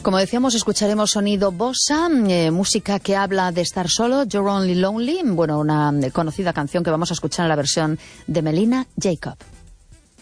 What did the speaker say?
Como decíamos, escucharemos sonido bossa, música que habla de estar solo, You're Only Lonely, bueno, una conocida canción que vamos a escuchar en la versión de Melina Jacob.